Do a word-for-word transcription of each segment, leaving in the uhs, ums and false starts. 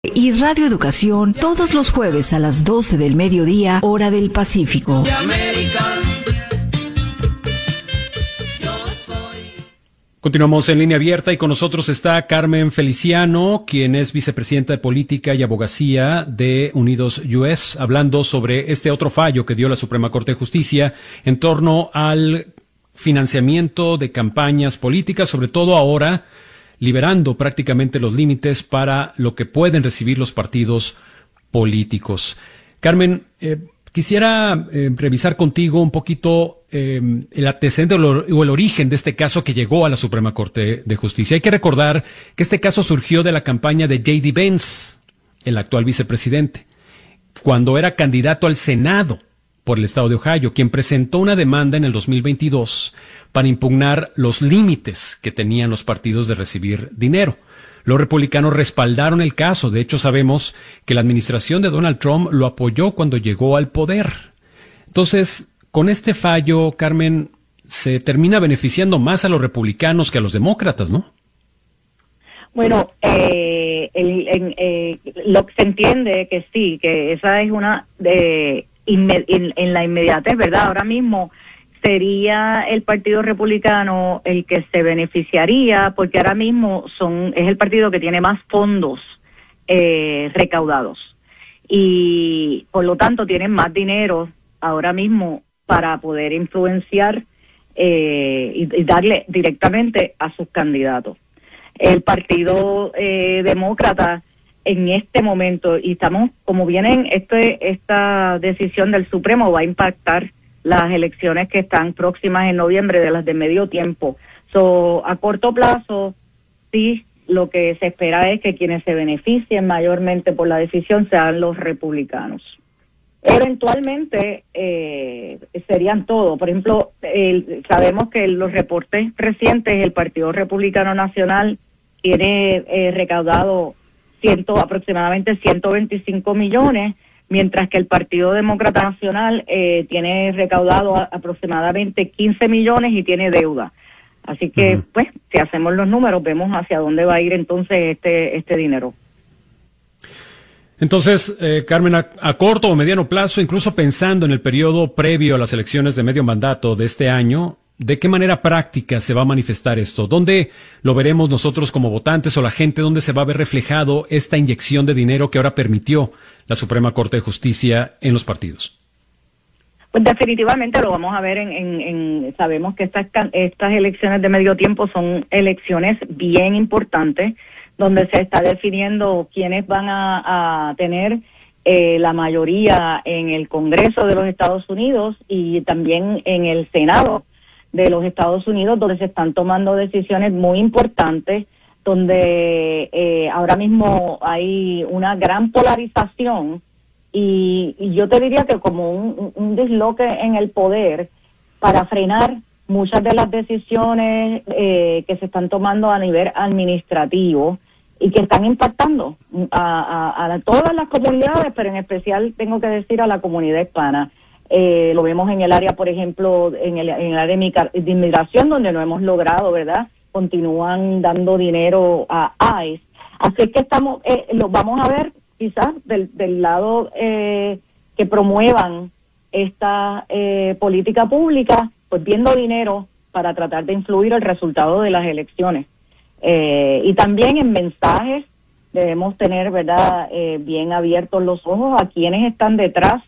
Y Radio Educación todos los jueves a las doce del mediodía, hora del Pacífico. Continuamos en línea abierta y con nosotros está Carmen Feliciano, quien es vicepresidenta de Política y Abogacía de Unidos U S, hablando sobre este otro fallo que dio la Suprema Corte de Justicia en torno al financiamiento de campañas políticas, sobre todo ahora liberando prácticamente los límites para lo que pueden recibir los partidos políticos. Carmen, eh, quisiera eh, revisar contigo un poquito eh, el antecedente o el origen de este caso que llegó a la Suprema Corte de Justicia. Hay que recordar que este caso surgió de la campaña de J D Vance, el actual vicepresidente, cuando era candidato al Senado por el estado de Ohio, quien presentó una demanda en el dos mil veintidós para impugnar los límites que tenían los partidos de recibir dinero. Los republicanos respaldaron el caso. De hecho, sabemos que la administración de Donald Trump lo apoyó cuando llegó al poder. Entonces, con este fallo, Carmen, se termina beneficiando más a los republicanos que a los demócratas, ¿no? Bueno, eh, el, en, eh, lo que se entiende que sí, que esa es una de inme- en, en la inmediatez, ¿verdad? Ahora mismo sería el Partido Republicano el que se beneficiaría, porque ahora mismo son es el partido que tiene más fondos eh, recaudados y por lo tanto tienen más dinero ahora mismo para poder influenciar eh, y, y darle directamente a sus candidatos. El Partido eh, Demócrata en este momento, y estamos, como vienen, este esta decisión del Supremo va a impactar las elecciones que están próximas en noviembre, de las de medio tiempo. So, a corto plazo, sí, lo que se espera es que quienes se beneficien mayormente por la decisión sean los republicanos. Eventualmente eh, serían todos. Por ejemplo, el, sabemos que en los reportes recientes el Partido Republicano Nacional tiene eh, recaudado ciento, aproximadamente ciento veinticinco millones, mientras que el Partido Demócrata Nacional eh, tiene recaudado a, aproximadamente quince millones y tiene deuda. Así que, uh-huh. pues, si hacemos los números, vemos hacia dónde va a ir entonces este este dinero. Entonces, eh, Carmen, a, a corto o mediano plazo, incluso pensando en el periodo previo a las elecciones de medio mandato de este año, ¿de qué manera práctica se va a manifestar esto? ¿Dónde lo veremos nosotros como votantes o la gente? ¿Dónde se va a ver reflejado esta inyección de dinero que ahora permitió la Suprema Corte de Justicia en los partidos? Pues definitivamente lo vamos a ver en, en, en sabemos que estas estas elecciones de medio tiempo son elecciones bien importantes, donde se está definiendo quiénes van a, a tener eh, la mayoría en el Congreso de los Estados Unidos y también en el Senado de los Estados Unidos, donde se están tomando decisiones muy importantes, donde eh, ahora mismo hay una gran polarización y, y yo te diría que como un, un disloque en el poder para frenar muchas de las decisiones eh, que se están tomando a nivel administrativo y que están impactando a, a, a todas las comunidades, pero en especial tengo que decir a la comunidad hispana. Eh, lo vemos en el área, por ejemplo, en el, en el área de inmigración, donde no hemos logrado, ¿verdad? Continúan dando dinero a I C E. Así que estamos, eh, lo vamos a ver quizás del, del lado eh, que promuevan esta eh, política pública, pues viendo dinero para tratar de influir el resultado de las elecciones. Eh, y también en mensajes debemos tener, ¿verdad?, eh, bien abiertos los ojos a quienes están detrás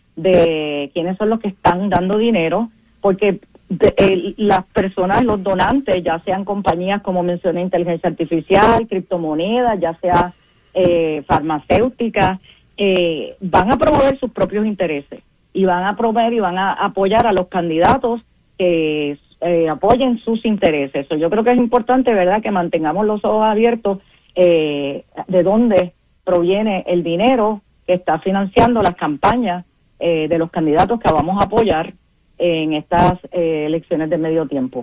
de quiénes son los que están dando dinero, porque de, eh, las personas, los donantes, ya sean compañías como mencioné, inteligencia artificial, criptomonedas, ya sea eh, farmacéuticas, eh, van a promover sus propios intereses y van a promover y van a apoyar a los candidatos que eh, apoyen sus intereses. So, yo creo que es importante, ¿verdad?, que mantengamos los ojos abiertos eh, de dónde proviene el dinero que está financiando las campañas Eh, de los candidatos que vamos a apoyar en estas eh, elecciones de medio tiempo.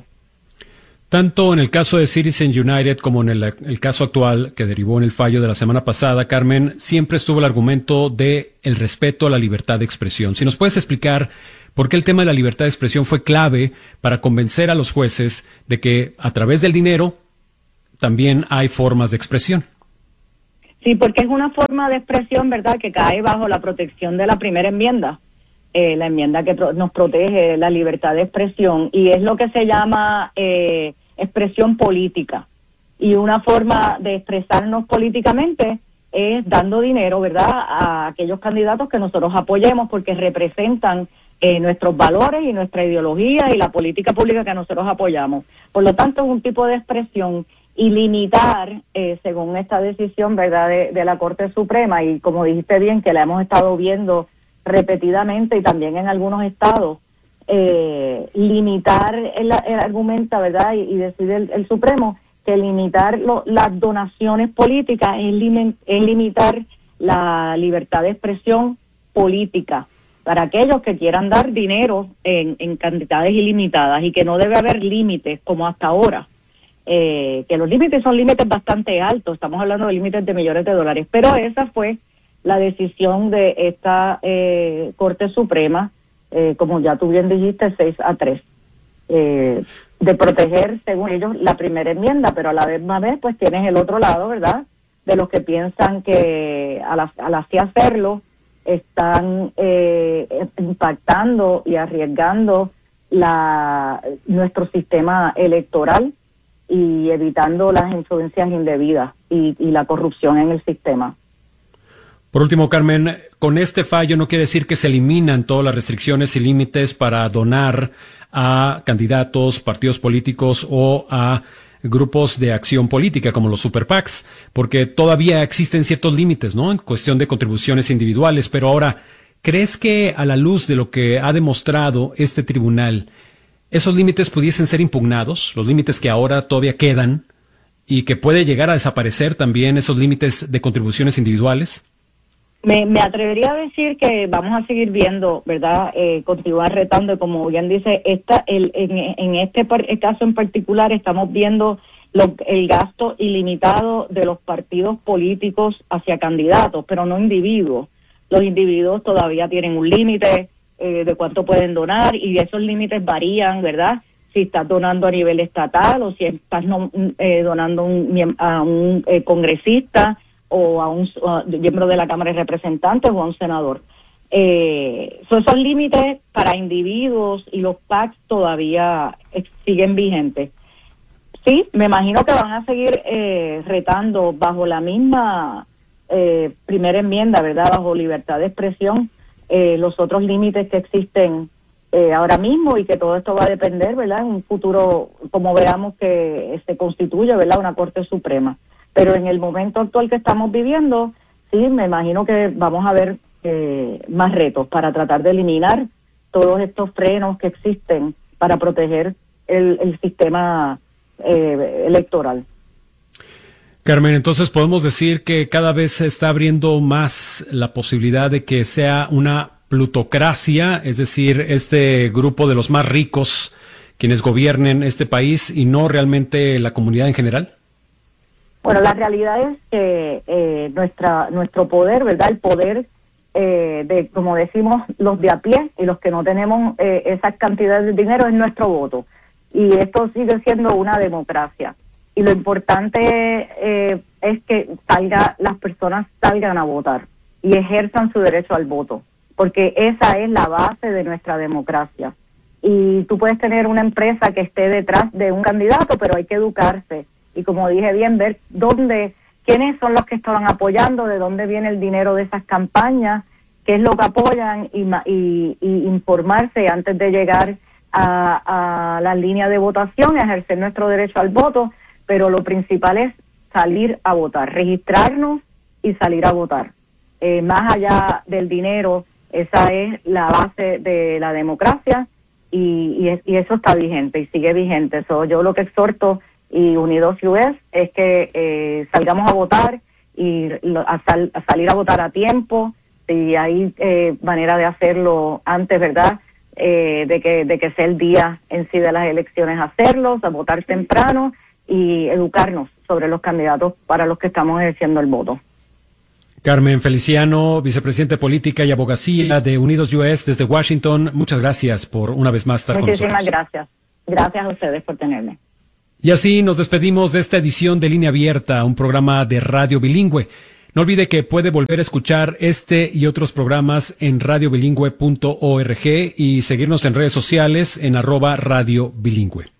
Tanto en el caso de Citizens United como en el, el caso actual que derivó en el fallo de la semana pasada, Carmen, siempre estuvo el argumento de el respeto a la libertad de expresión. Si nos puedes explicar por qué el tema de la libertad de expresión fue clave para convencer a los jueces de que a través del dinero también hay formas de expresión. Sí, porque es una forma de expresión, ¿verdad?, que cae bajo la protección de la primera enmienda, eh, la enmienda que pro- nos protege la libertad de expresión, y es lo que se llama eh, expresión política. Y una forma de expresarnos políticamente es dando dinero, ¿verdad?, a aquellos candidatos que nosotros apoyemos porque representan eh, nuestros valores y nuestra ideología y la política pública que nosotros apoyamos. Por lo tanto, es un tipo de expresión, y limitar, eh, según esta decisión, ¿verdad?, de, de la Corte Suprema, y como dijiste bien, que la hemos estado viendo repetidamente y también en algunos estados, eh, limitar, el, el argumenta, ¿verdad?, y, y decide el, el Supremo que limitar lo, las donaciones políticas es, lim, es limitar la libertad de expresión política para aquellos que quieran dar dinero en, en cantidades ilimitadas, y que no debe haber límites como hasta ahora. Eh, que los límites son límites bastante altos, estamos hablando de límites de millones de dólares, pero esa fue la decisión de esta eh, Corte Suprema, eh, como ya tú bien dijiste, seis a tres, eh, de proteger, según ellos, la primera enmienda, pero a la misma vez, pues tienes el otro lado, ¿verdad?, de los que piensan que al, al así hacerlo están eh, impactando y arriesgando la nuestro sistema electoral y evitando las influencias indebidas y, y la corrupción en el sistema. Por último, Carmen, con este fallo no quiere decir que se eliminan todas las restricciones y límites para donar a candidatos, partidos políticos o a grupos de acción política como los super PACs, porque todavía existen ciertos límites, ¿no?, en cuestión de contribuciones individuales. Pero ahora, ¿crees que a la luz de lo que ha demostrado este tribunal, esos límites pudiesen ser impugnados, los límites que ahora todavía quedan, y que puede llegar a desaparecer también esos límites de contribuciones individuales? Me, me atrevería a decir que vamos a seguir viendo, ¿verdad?, eh, continuar retando, y como bien dice, esta, el, en, en este par, el caso en particular estamos viendo lo, el gasto ilimitado de los partidos políticos hacia candidatos, pero no individuos. Los individuos todavía tienen un límite eh, de cuánto pueden donar, y esos límites varían, ¿verdad?, si estás donando a nivel estatal o si estás no, eh, donando un, a un eh, congresista o a un a, miembro de la Cámara de Representantes o a un senador. Eh, so esos límites para individuos y los PACs todavía eh, siguen vigentes. Sí, me imagino que van a seguir eh, retando bajo la misma eh, primera enmienda, ¿verdad?, bajo libertad de expresión, eh, los otros límites que existen eh, ahora mismo, y que todo esto va a depender, ¿verdad?, en un futuro, como veamos que se constituye, ¿verdad?, una Corte Suprema. Pero en el momento actual que estamos viviendo, sí, me imagino que vamos a ver eh, más retos para tratar de eliminar todos estos frenos que existen para proteger el, el sistema eh, electoral. Carmen, entonces podemos decir que cada vez se está abriendo más la posibilidad de que sea una plutocracia, es decir, este grupo de los más ricos quienes gobiernen este país y no realmente la comunidad en general. Bueno, la realidad es que eh, nuestra nuestro poder, ¿verdad?, el poder eh, de, como decimos, los de a pie y los que no tenemos eh, esas cantidades de dinero, es nuestro voto. Y esto sigue siendo una democracia. Y lo importante eh, es que salga, las personas salgan a votar y ejerzan su derecho al voto, porque esa es la base de nuestra democracia. Y tú puedes tener una empresa que esté detrás de un candidato, pero hay que educarse. Y como dije bien, ver dónde, quiénes son los que estaban apoyando, de dónde viene el dinero de esas campañas, qué es lo que apoyan, y, y, y informarse antes de llegar a, a la línea de votación, ejercer nuestro derecho al voto. Pero lo principal es salir a votar, registrarnos y salir a votar. Eh, más allá del dinero, esa es la base de la democracia, y, y, es, y eso está vigente y sigue vigente. So, yo lo que exhorto, y Unidos U S, es que eh, salgamos a votar y a, sal, a salir a votar a tiempo. Si hay eh, manera de hacerlo antes, ¿verdad?, eh, de que de que sea el día en sí de las elecciones, hacerlos, a votar temprano y educarnos sobre los candidatos para los que estamos ejerciendo el voto. Carmen Feliciano, vicepresidente de Política y Abogacía de Unidos U S desde Washington, muchas gracias por una vez más estar Muchísimas con nosotros. Muchísimas gracias. Gracias a ustedes por tenerme. Y así nos despedimos de esta edición de Línea Abierta, un programa de radio bilingüe. No olvide que puede volver a escuchar este y otros programas en radio bilingüe punto org y seguirnos en redes sociales en arroba radio bilingüe.